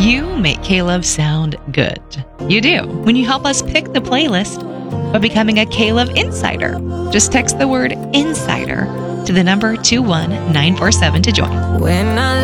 You make K-Love sound good. You do when you help us pick the playlist by becoming a K-Love Insider. Just text the word INSIDER to the number 21947 to join. When I